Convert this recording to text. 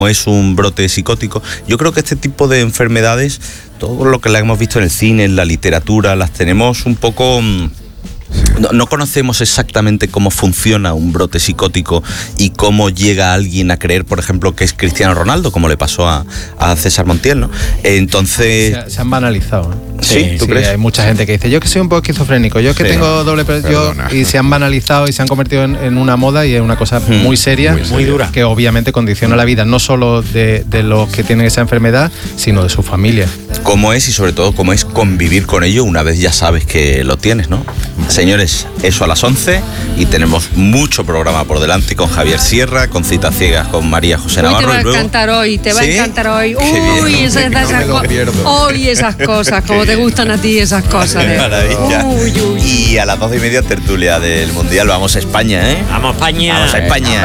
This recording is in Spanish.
es un brote psicótico. Yo creo que este tipo de enfermedades, todo lo que la hemos visto en el cine, en la literatura, las tenemos un poco... No conocemos exactamente cómo funciona un brote psicótico y cómo llega alguien a creer, por ejemplo, que es Cristiano Ronaldo, como le pasó a César Montiel, ¿no? Entonces... Se han banalizado, ¿eh? ¿Sí? ¿Tú crees? Hay mucha gente que dice, yo que soy un poco esquizofrénico, yo que tengo doble... y se han banalizado y se han convertido en una moda y en una cosa muy seria, muy dura, que obviamente condiciona la vida no solo de los que tienen esa enfermedad, sino de su familia. ¿Cómo es y sobre todo cómo es convivir con ello una vez ya sabes que lo tienes, ¿no? Señores, eso a las 11 y tenemos mucho programa por delante con Javier Sierra, con Citas Ciegas con María José Navarro. Te va a encantar hoy, te va a encantar hoy. Uy, esas cosas, como te gustan a ti esas cosas. Qué maravilla. Y a las 12:30 tertulia del Mundial. Vamos a España, ¿eh? Vamos a España. Vamos a España.